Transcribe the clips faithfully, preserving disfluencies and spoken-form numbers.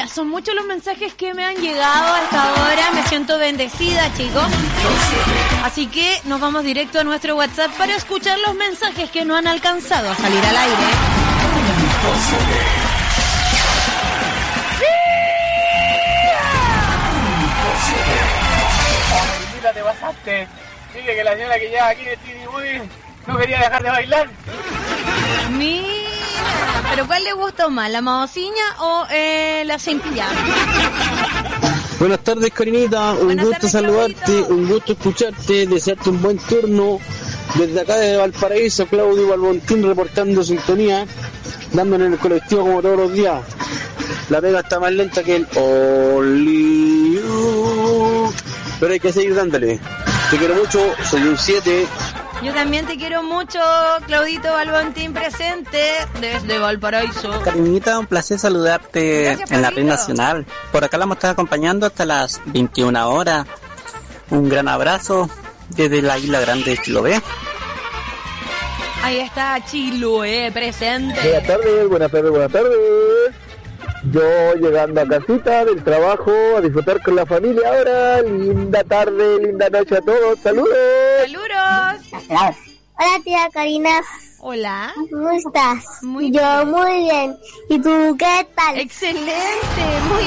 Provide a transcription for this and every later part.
son muchos los mensajes que me han llegado a esta hora. Me siento bendecida, chicos. Así que nos vamos directo a nuestro WhatsApp para escuchar los mensajes que no han alcanzado a salir al aire. ¡Oh, te pasaste! Dile que la señora que lleva aquí de Tini Woody no quería dejar de bailar. Mira, pero ¿cuál le gustó más, la maociña o eh, la sin pijama? Buenas tardes, Karinita, un Buenas gusto tardes, saludarte, Claudito. un gusto escucharte, desearte un buen turno. Desde acá de Valparaíso, Claudio Balbontín reportando sintonía, dándole en el colectivo como todos los días. La pega está más lenta que el Only You, pero hay que seguir dándole. Te quiero mucho, soy un siete. Yo también te quiero mucho, Claudito Balbontín presente desde Valparaíso. Karinita, un placer saludarte. Gracias, en la Pablito. red nacional. Por acá la vamos a estar acompañando hasta las veintiuna horas. Un gran abrazo desde la isla grande de Chiloé. Ahí está Chiloé presente. Buenas tardes, buenas tardes, buenas tardes. Yo llegando a casita del trabajo a disfrutar con la familia ahora. Linda tarde, linda noche a todos. Saludos. ¡Saludos! Hola tía Karina, Hola. ¿cómo estás? Muy Yo bien. muy bien. ¿Y tú qué tal? Excelente, muy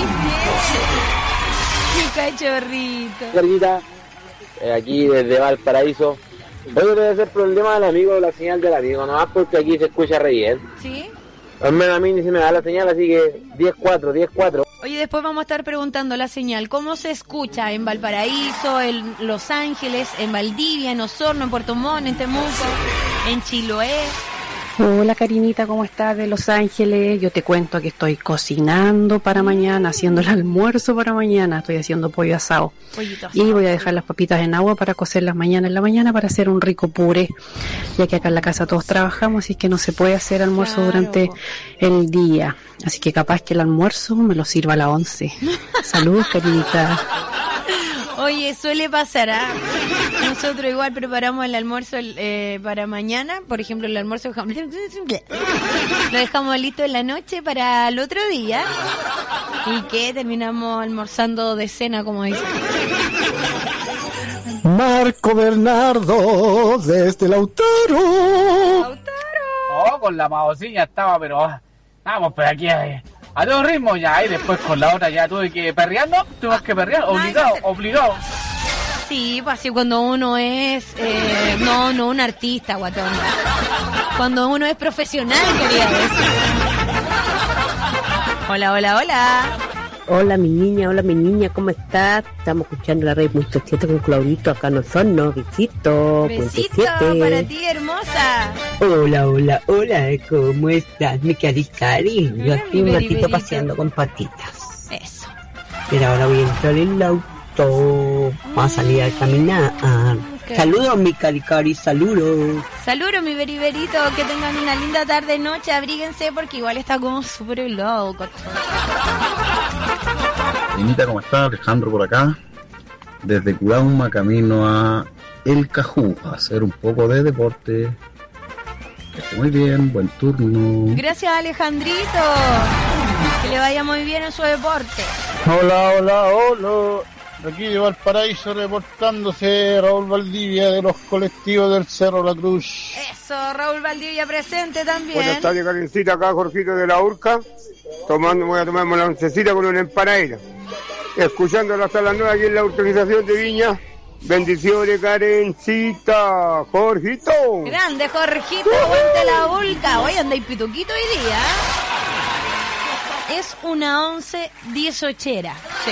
bien. Mi cachorrito. Carguita, eh, aquí desde Valparaíso. Hoy debe ser problema del amigo, la señal del amigo, nomás porque aquí se escucha re bien. ¿Sí? Al menos a mí ni se me da la señal, así que diez cuatro, diez cuatro. Oye, después vamos a estar preguntando la señal. ¿Cómo se escucha en Valparaíso, en Los Ángeles, en Valdivia, en Osorno, en Puerto Montt, en Temuco, en Chiloé? Hola Karinita, ¿cómo estás de Los Ángeles? Yo te cuento que estoy cocinando para mañana, haciendo el almuerzo para mañana, estoy haciendo pollo asado. Pollito Y asado. voy a dejar las papitas en agua para cocerlas mañana en la mañana para hacer un rico puré, ya que acá en la casa todos trabajamos, así que no se puede hacer almuerzo Claro. durante el día. Así que capaz que el almuerzo me lo sirva a las once. Saludos, Karinita. Oye, suele pasar, ¿ah? Nosotros igual preparamos el almuerzo eh, para mañana. Por ejemplo, el almuerzo dejamos- lo dejamos listo en la noche para el otro día. Y que terminamos almorzando de cena, como dicen. Marco Bernardo, desde Lautaro. Oh, con la maociña estaba, pero ah, vamos, pero aquí a, a todo ritmo ya, y después con la otra ya tuve que perrear, ¿no? Tuve que perrear, obligado, obligado. Sí, pues así cuando uno es... Eh, no, no un artista, guatón. Cuando uno es profesional, quería decir. Hola, hola, hola. Hola mi niña, hola mi niña, ¿cómo estás? Estamos escuchando la red Punto siete con Claudito, acá no son, ¿no? Besito, Besito Punto siete. para ti, hermosa. Hola, hola, hola, ¿cómo estás? Mi querida Cari, yo Hola, aquí mi un beri, ratito berito. paseando con patitas. Eso. Pero ahora voy a entrar en el auto, vamos a salir a caminar. qué Saludos mi Cari Cari, saludos. Saludos, mi beriberito, que tengan una linda tarde, noche, abríguense porque igual está como súper loco. Karinita, ¿cómo está? Alejandro por acá, desde Curauma, camino a El Cajú, a hacer un poco de deporte. Que esté muy bien, buen turno. Gracias, Alejandrito. Que le vaya muy bien en su deporte. Hola, hola, hola. De aquí de Valparaíso reportándose Raúl Valdivia de los colectivos del Cerro La Cruz. Eso, Raúl Valdivia presente también. Buenas tardes, Karencita, acá Jorgito de la Urca. Tomando, voy a tomarme una oncecita con una empanadita. Escuchándola hasta las nueve aquí en la organización de Viña. Bendiciones, Karencita. Jorgito. Grande, Jorgito, aguante la vulca. Hoy andáis pituquito hoy día. Es una once dieciochera. Sí.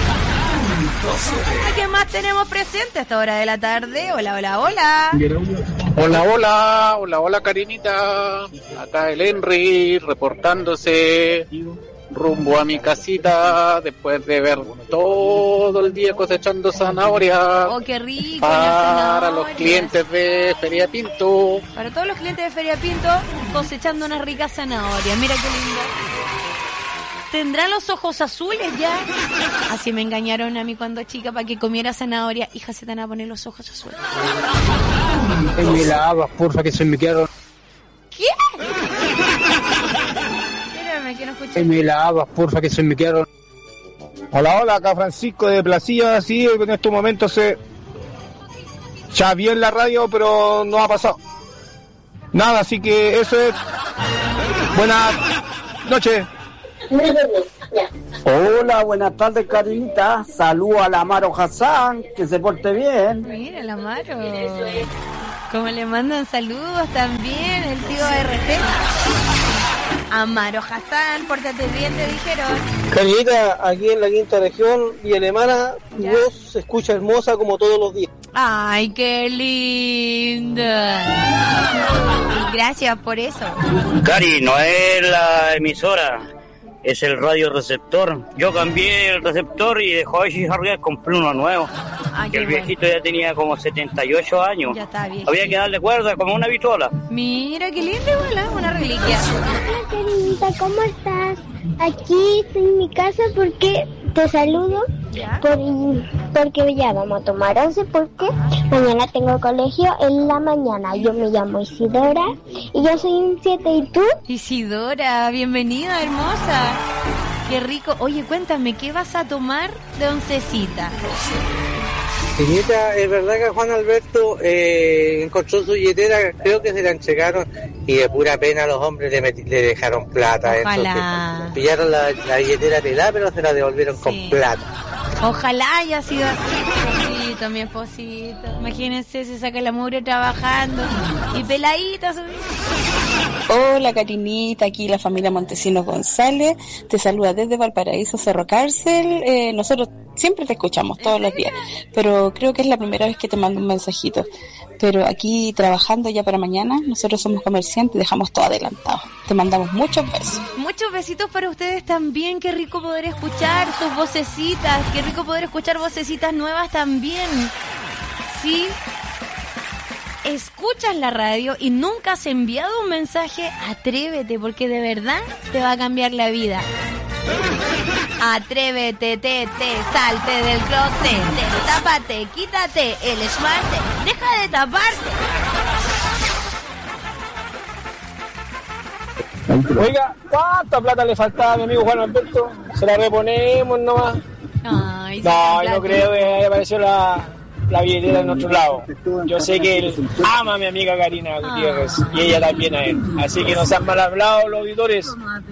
¿A quién más tenemos presente a esta hora de la tarde? Hola, hola, hola. Hola, hola, hola, hola Karinita, acá el Henry reportándose rumbo a mi casita después de ver todo el día cosechando zanahoria Oh, qué rico. la para zanahoria. los clientes de Feria Pinto. Para todos los clientes de Feria Pinto, cosechando unas ricas zanahorias. Mira qué lindo. ¿Tendrán los ojos azules ya? Así me engañaron a mí cuando chica para que comiera zanahoria. Hija, se te van a poner los ojos azules. Me lavas, porfa, que se me quedaron. ¿Qué? Espérame, que no escuché. Me lavas, porfa, que se me quedaron. Hola, hola, acá Francisco de Placilla, sí, en estos momentos se... Ya vi en la radio, pero no ha pasado nada, así que eso es... Buenas noches. Hola, buenas tardes, Karinita. Saludo a la Amaro Hassan, que se porte bien. Mira, la Amaro. Como le mandan saludos también el tío R T. Amaro Hassan, pórtate bien, te dijeron. Karinita, aquí en la quinta región y alemana, tu voz se escucha hermosa como todos los días. Ay, qué linda. Gracias por eso. Cari, no es la emisora, es el radio receptor. Yo cambié el receptor y dejó de Harry, compré uno nuevo. Ah, que el bueno. viejito ya tenía como setenta y ocho años. Ya está viejito. Había que darle cuerda como una pistola. Mira, qué linda, igual, una reliquia. Hola, Karinita, ¿cómo estás? Aquí estoy en mi casa porque te saludo por, porque ya vamos a tomar once porque mañana tengo colegio en la mañana. Yo me llamo Isidora y yo soy un siete. ¿Y tú? Isidora, bienvenida, hermosa. Qué rico. Oye, cuéntame, ¿qué vas a tomar de oncecita? Señorita, es verdad que Juan Alberto eh, encontró su billetera, creo que se la entregaron y de pura pena los hombres le, metí, le dejaron plata. Ojalá. Entonces, pillaron la, la billetera pelada, pero se la devolvieron sí. con plata. Ojalá haya sido así, mi esposito, mi esposito. Imagínense, se saca la mugre trabajando y peladita. Hola, Karinita, aquí la familia Montesinos González. Te saluda desde Valparaíso, Cerro Cárcel. Eh, nosotros siempre te escuchamos todos los días, pero creo que es la primera vez que te mando un mensajito. Pero aquí trabajando ya para mañana, nosotros somos comerciantes y dejamos todo adelantado. Te mandamos muchos besos. Muchos besitos para ustedes también. Qué rico poder escuchar sus vocecitas. Qué rico poder escuchar vocecitas nuevas también. Sí. Escuchas la radio y nunca has enviado un mensaje, atrévete, porque de verdad te va a cambiar la vida. Atrévete, te, te, salte del closet, te, tápate, quítate el esmalte, deja de taparte. Oiga, ¿cuánta plata le faltaba a mi amigo Juan Alberto? Se la reponemos nomás. Ay, no, no creo que haya aparecido la, la billetera en otro lado. Yo sé que él ama a mi amiga Karina Gutiérrez ah. y ella también a él. Así que no sean mal hablados los auditores.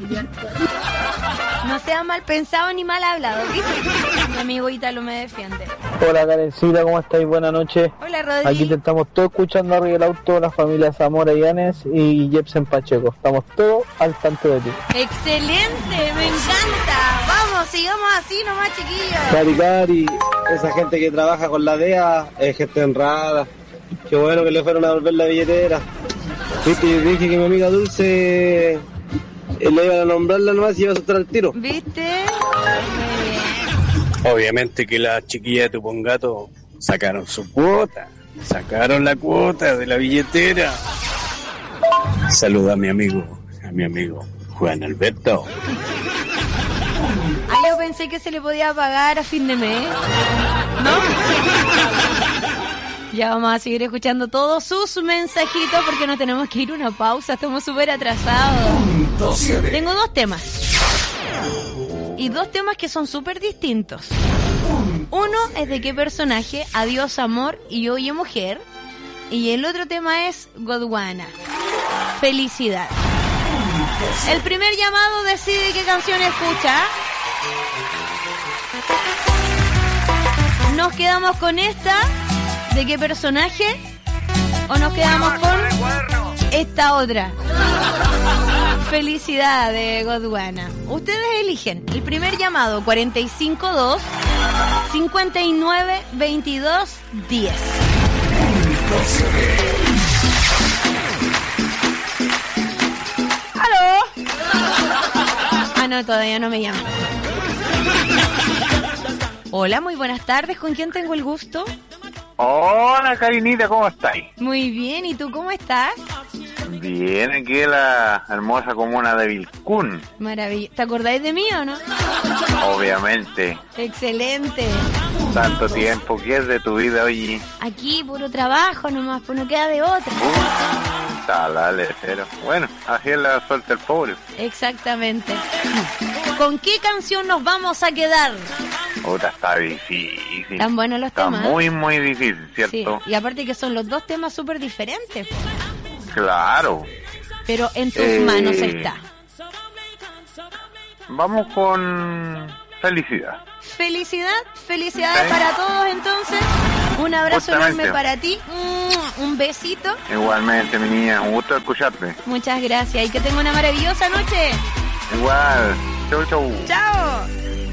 No sea mal pensado ni mal hablado, ¿viste? Mi amigo Ítalo me defiende. Hola, Karencita, ¿cómo estáis? Buenas noches. Hola, Rodri. Aquí te estamos todos escuchando arriba del auto, la familia Zamora Yanes y Jepsen Pacheco. Estamos todos al tanto de ti. ¡Excelente! ¡Me encanta! Vamos, sigamos así nomás, chiquillos. Cari, Cari, esa gente que trabaja con la D E A es gente honrada. Qué bueno que le fueron a volver la billetera. Viste, yo dije que mi amiga Dulce... le iban a nombrarla nomás y iba a soltar el tiro. ¿Viste? Obviamente que las chiquillas de Tupongato sacaron su cuota. Sacaron la cuota de la billetera. Saluda a mi amigo, a mi amigo Juan Alberto. Ah, yo pensé que se le podía pagar a fin de mes. ¿No? Ya vamos a seguir escuchando todos sus mensajitos porque nos tenemos que ir a una pausa. Estamos súper atrasados. Tengo dos temas. Y dos temas que son súper distintos. Uno es de qué personaje, Adiós Amor y Oye Mujer. Y el otro tema es Godwana, Felicidad. El primer llamado decide qué canción escucha. Nos quedamos con esta, ¿de qué personaje? ¿O nos quedamos con esta otra? Felicidad de Godwana. Ustedes eligen. El primer llamado, cuarenta y cinco dos, cincuenta y nueve, veintidós, diez. ¿Aló? Ah, no, todavía no me llaman. Hola, muy buenas tardes. ¿Con quién tengo el gusto? Hola, Karinita, ¿cómo estáis? Muy bien, ¿y tú cómo estás? Bien, aquí en la hermosa comuna de Vilcún. Maravilla. ¿Te acordáis de mí o no? Obviamente. Excelente. Tanto tiempo, ¿qué es de tu vida, oye? Aquí, puro trabajo nomás, pues no queda de otra. Uh, dale, cero. Bueno, así es la suerte del pobre. Exactamente. ¿Con qué canción nos vamos a quedar? Puta, está difícil. Están buenos los está temas. muy, muy difícil, ¿cierto? Sí. Y aparte que son los dos temas súper diferentes. Claro. Pero en tus Eh, manos está. Vamos con felicidad. Felicidad, felicidades Sí. para todos entonces. Un abrazo Justamente. enorme para ti. Un besito. Igualmente, mi niña, un gusto escucharte. Muchas gracias y que tenga una maravillosa noche. Igual. Chau, chau. Chao.